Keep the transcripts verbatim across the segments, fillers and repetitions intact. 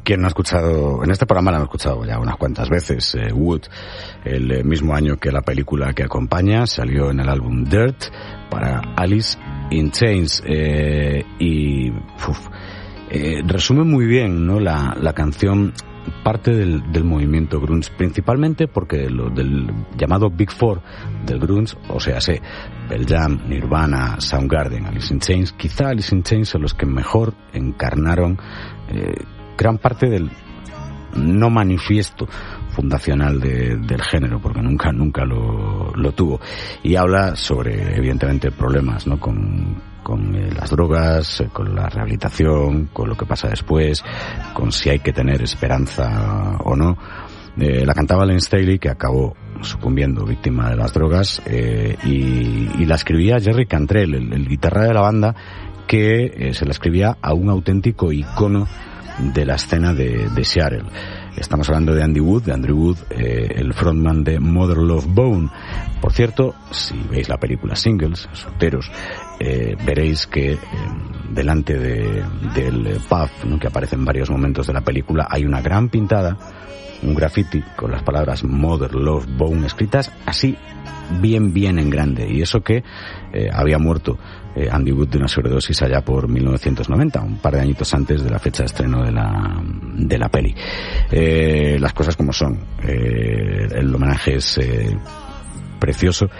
quien no ha escuchado, en este programa la han escuchado ya unas cuantas veces, eh, Wood, el eh, mismo año que la película que acompaña, salió en el álbum Dirt para Alice in Chains, eh, y uf, eh, resume muy bien, ¿no?, la, la canción, parte del, del movimiento grunge, principalmente porque lo del llamado Big Four del grunge, o sea, sé, Pearl Jam, Nirvana, Soundgarden, Alice in Chains, quizá Alice in Chains son los que mejor encarnaron eh, gran parte del no manifiesto fundacional de, del género, porque nunca nunca lo, lo tuvo, y habla sobre, evidentemente, problemas, ¿no?, con con eh, las drogas, eh, con la rehabilitación, con lo que pasa después, con si hay que tener esperanza o no. Eh, la cantaba Len Staley, que acabó sucumbiendo víctima de las drogas, eh, y, y la escribía Jerry Cantrell, el, el guitarra de la banda, que eh, se la escribía a un auténtico icono de la escena de, de Seattle. Estamos hablando de Andy Wood, de Andrew Wood, eh, el frontman de Mother Love Bone. Por cierto, si veis la película Singles, Solteros, eh, veréis que eh, delante de, del pub, ¿no?, que aparece en varios momentos de la película, hay una gran pintada, un graffiti con las palabras Mother Love Bone escritas así, bien, bien en grande. Y eso que eh, había muerto eh, Andy Wood de una sobredosis allá por mil novecientos noventa, un par de añitos antes de la fecha de estreno de la, de la peli. Eh, las cosas como son. Eh, el homenaje es eh, precioso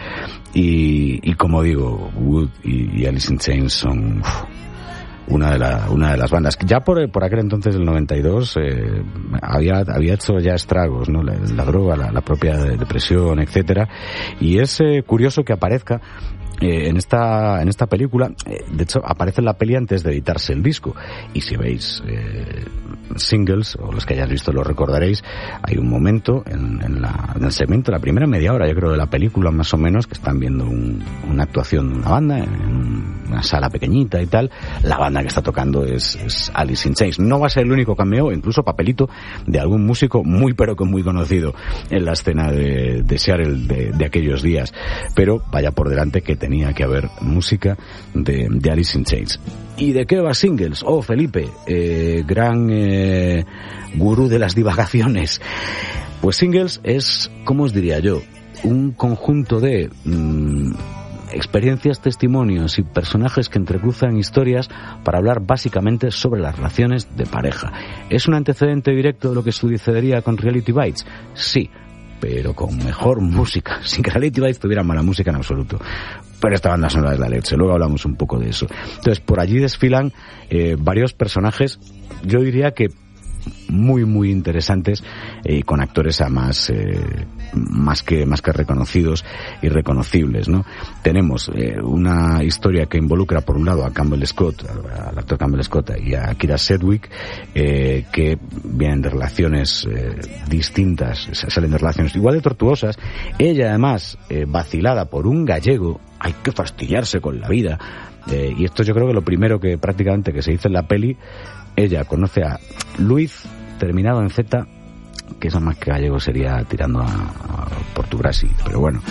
y, y como digo, Wood y, y Alice in Chains son uf, una de la, una de las bandas que ya por por aquel entonces, el noventa y dos, eh, había había hecho ya estragos, ¿no?, la, la droga, la, la propia depresión, etcétera. Y es eh, curioso que aparezca Eh, en esta en esta película. Eh, de hecho, aparece en la peli antes de editarse el disco, y si veis eh, Singles, o los que hayáis visto lo recordaréis, hay un momento en, en, la, en el segmento, la primera media hora, yo creo, de la película más o menos, que están viendo un, una actuación de una banda en una sala pequeñita y tal. La banda que está tocando es, es Alice in Chains. No va a ser el único cameo, incluso papelito de algún músico muy pero que muy conocido en la escena de, de Seattle de, de aquellos días, pero vaya por delante que tenía que haber música de, de Alice in Chains. ¿Y de qué va Singles? Oh, Felipe, eh, gran eh, gurú de las divagaciones. Pues Singles es, ¿cómo os diría yo?, un conjunto de mmm, experiencias, testimonios y personajes que entrecruzan historias para hablar básicamente sobre las relaciones de pareja. ¿Es un antecedente directo de lo que sucedería con Reality Bites? Sí, pero con mejor música, sin que Reality Bites tuviera mala música en absoluto. Pero esta banda sonora es la leche, luego hablamos un poco de eso. Entonces, por allí desfilan eh, varios personajes, yo diría que muy muy interesantes, y eh, con actores además eh, más que más que reconocidos y reconocibles, ¿no? Tenemos eh, una historia que involucra por un lado a Campbell Scott, al actor Campbell Scott, y a Kira Sedgwick, eh, que vienen de relaciones eh, distintas, salen de relaciones igual de tortuosas. Ella además eh, vacilada por un gallego. Hay que fastidiarse con la vida, eh, y esto yo creo que lo primero que prácticamente que se dice en la peli. Ella conoce a Luis, terminado en Z, que eso más que gallego sería tirando a, a portugués, pero bueno.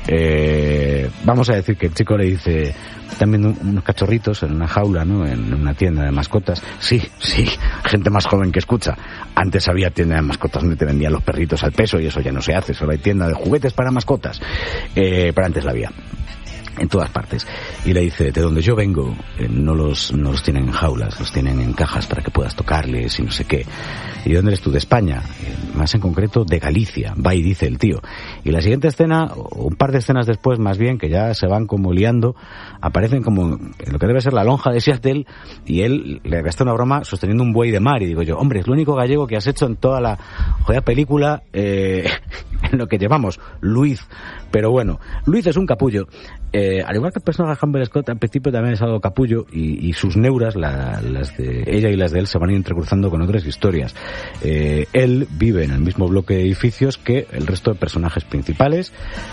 Eh, vamos a decir que el chico le dice, están viendo unos cachorritos en una jaula, ¿no?, en una tienda de mascotas. Sí, sí, gente más joven que escucha. Antes había tienda de mascotas donde te vendían los perritos al peso, y eso ya no se hace, solo hay tienda de juguetes para mascotas. Eh, pero antes la había. En todas partes. Y le dice, de donde yo vengo, eh, no los no los tienen en jaulas, los tienen en cajas para que puedas tocarles y no sé qué. ¿Y de dónde eres tú? De España, eh, más en concreto de Galicia. Va y dice el tío. Y la siguiente escena, o un par de escenas después más bien, que ya se van como liando, aparecen como en lo que debe ser la lonja de Seattle, y él le gasta una broma sosteniendo un buey de mar, y digo yo, hombre, es lo único gallego que has hecho en toda la joya película, eh, en lo que llevamos, Luis. Pero bueno, Luis es un capullo. Eh, al igual que el personaje de Campbell Scott, al principio también es algo capullo, y, y sus neuras, la, las de ella y las de él, se van a ir entrecruzando con otras historias. Eh, él vive en el mismo bloque de edificios que el resto de personajes principales.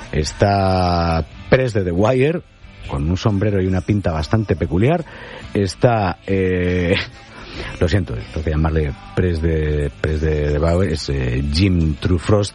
Está Press de The Wire, con un sombrero y una pinta bastante peculiar. Está... Eh, lo siento, tengo que llamarle Press de, Press de The Wire, es eh, Jim True Frost,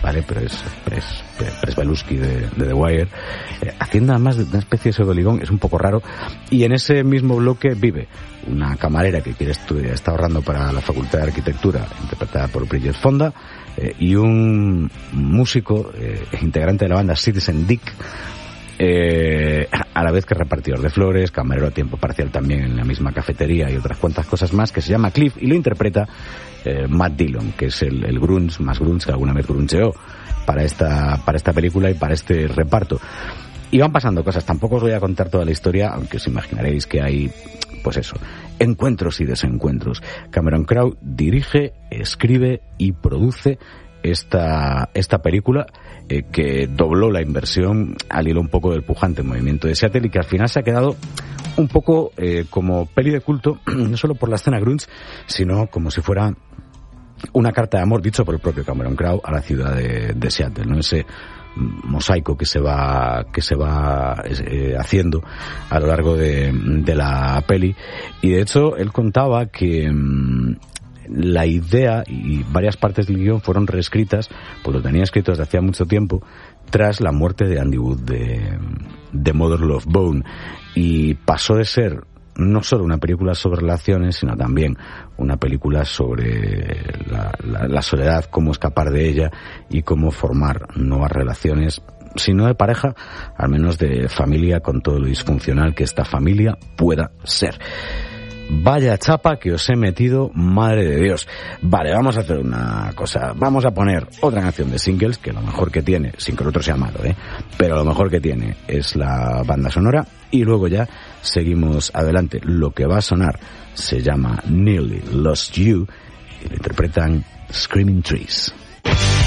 ¿vale? Pero es, es, es Beluski de, de The Wire, eh, haciendo además de una especie de pseudoligón, es un poco raro, y en ese mismo bloque vive una camarera que quiere estudiar, está ahorrando para la Facultad de Arquitectura, interpretada por Bridget Fonda, eh, y un músico, eh, integrante de la banda Citizen Dick, Eh, a la vez que repartidor de flores, camarero a tiempo parcial también en la misma cafetería y otras cuantas cosas más, que se llama Cliff y lo interpreta eh, Matt Dillon, que es el, el grunge, más grunge que alguna vez gruncheó para esta, para esta película y para este reparto. Y van pasando cosas, tampoco os voy a contar toda la historia, aunque os imaginaréis que hay, pues eso, encuentros y desencuentros. Cameron Crowe dirige, escribe y produce esta esta película eh, que dobló la inversión al hilo un poco del pujante movimiento de Seattle y que al final se ha quedado un poco eh, como peli de culto, no solo por la escena grunge, sino como si fuera una carta de amor, dicho por el propio Cameron Crowe, a la ciudad de, de Seattle, ¿no? Ese mosaico que se va que se va eh, haciendo a lo largo de, de la peli. Y de hecho él contaba que mmm, la idea y varias partes del guión fueron reescritas, pues lo tenía escrito desde hacía mucho tiempo, tras la muerte de Andy Wood de, de Mother Love Bone, y pasó de ser no solo una película sobre relaciones, sino también una película sobre la, la, la soledad, cómo escapar de ella y cómo formar nuevas relaciones, si no de pareja, al menos de familia, con todo lo disfuncional que esta familia pueda ser. Vaya chapa que os he metido, madre de Dios. Vale, vamos a hacer una cosa. Vamos a poner otra canción de Singles, que lo mejor que tiene, sin que el otro sea malo, ¿eh? Pero lo mejor que tiene es la banda sonora, y luego ya seguimos adelante. Lo que va a sonar se llama Nearly Lost You, y lo interpretan Screaming Trees.